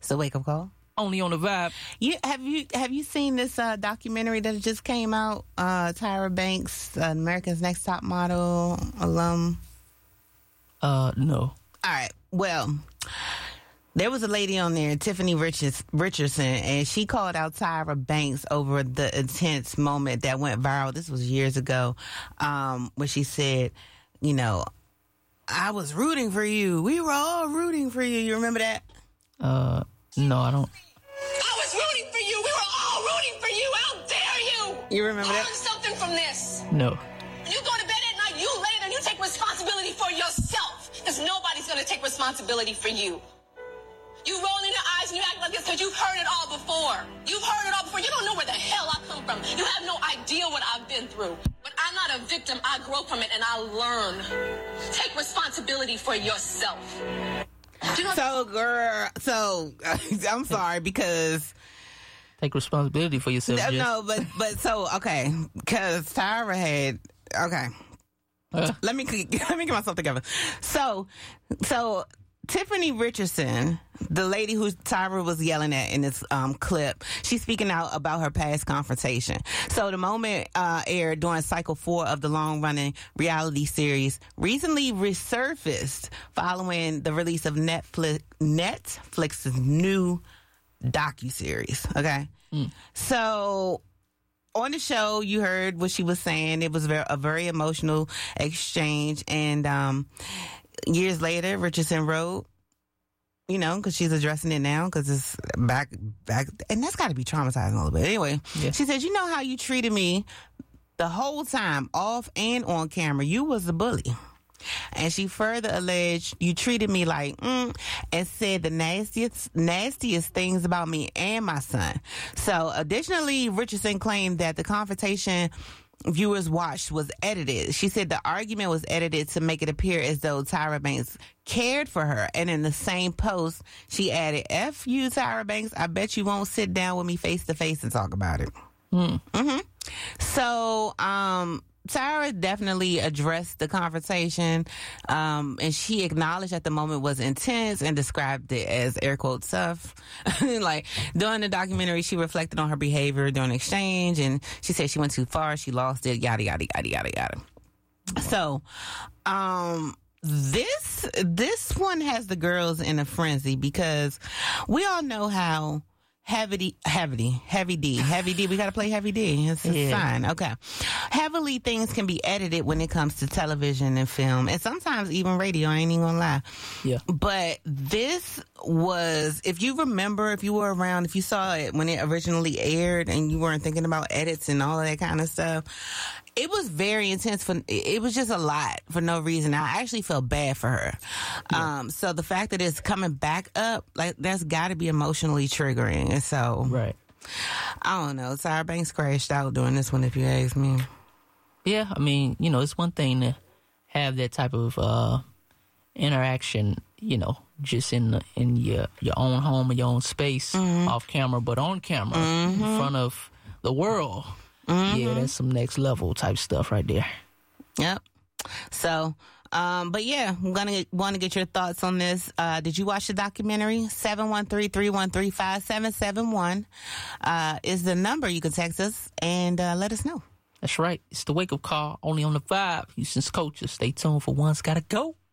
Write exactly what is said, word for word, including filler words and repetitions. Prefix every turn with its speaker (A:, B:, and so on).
A: the Wake Up Call.
B: Only on the Vibe.
A: You have you have you seen this uh, documentary that just came out? Uh, Tyra Banks, uh, America's Next Top Model alum.
B: Uh, no.
A: All right. Well, there was a lady on there, Tiffany Richards, Richardson, and she called out Tyra Banks over the intense moment that went viral. This was years ago, um, where she said, you know, I was rooting for you. We were all rooting for you. You remember that?
B: Uh, no, I don't.
C: I was rooting for you. We were all rooting for you. How dare you?
A: You remember
C: Learn
A: that?
C: something from this.
B: No.
C: When you go to bed at night, you lay there and you take responsibility for yourself. Because nobody's going to take responsibility for you. You roll in your eyes and you act like this because you've heard it all before. You've heard it all before. You don't know where the hell I come from. You have no idea what I've been through. But I'm not a victim. I grow from it and I learn. Take responsibility for yourself. You know-
A: So, girl, so I'm sorry because
B: Take responsibility for yourself.
A: no,
B: Jess.
A: no, but but so okay, because Tyra had okay.
B: Uh,
A: Let me let me get myself together. So, so Tiffany Richardson, the lady who Tyra was yelling at in this um, clip, she's speaking out about her past confrontation. So the moment uh, aired during cycle four of the long-running reality series recently resurfaced following the release of Netflix Netflix's new docuseries. Okay,
B: Mm.
A: so. On the show, you heard what she was saying. It was very, a very emotional exchange. And um, years later, Richardson wrote, you know, because she's addressing it now because it's back, back. And that's got to be traumatizing a little bit. Anyway,
B: Yeah.
A: she said, you know how you treated me the whole time, off and on camera. You was a bully. And she further alleged, you treated me like, mm, and said the nastiest, nastiest things about me and my son. So additionally, Richardson claimed that the confrontation viewers watched was edited. She said the argument was edited to make it appear as though Tyra Banks cared for her. And in the same post, she added, F you, Tyra Banks. I bet you won't sit down with me face to face and talk about it.
B: mm.
A: Mm-hmm. So, um, Tyra definitely addressed the confrontation, um, and she acknowledged that the moment was intense and described it as air quotes tough. Like during the documentary, she reflected on her behavior during the exchange, and she said she went too far, she lost it, yada yada yada yada yada. So, um, this this one has the girls in a frenzy because we all know how. Heavy, heavy, heavy D, heavy D. We got to play heavy D. It's a
B: Yeah.
A: sign. Okay. Heavily things can be edited when it comes to television and film, and sometimes even radio. I ain't even gonna lie.
B: Yeah.
A: But this was, if you remember, if you were around, if you saw it when it originally aired, and you weren't thinking about edits and all of that kind of stuff, it was very intense. For it was just a lot for no reason. I actually felt bad for her. Yeah. Um, so the fact that it's coming back up, like that's got to be emotionally triggering. And so,
B: Right.
A: I don't know. Tyra Banks crashed out doing this one, if you ask me.
B: Yeah, I mean, you know, it's one thing to have that type of uh, interaction, you know, just in the, in your your own home or your own space, mm-hmm. off camera, but on camera, mm-hmm. in front of the world. Mm-hmm. Yeah, that's some next level type stuff right there.
A: Yep. So, um, but yeah, I'm gonna want to get your thoughts on this. Uh, did you watch the documentary? seven one three, three one three, five seven seven one uh, is the number. You can text us and uh, let us know.
B: That's right. It's the Wake Up Call, only on the Vibe. Houston's Culture. Stay tuned for One's Gotta Go.